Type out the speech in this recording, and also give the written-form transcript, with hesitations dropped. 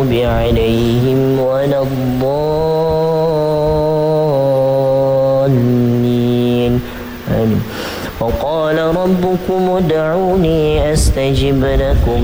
المغضوب عليهم ولا الضالين آمين. وقال ربكم ادعوني أستجب لكم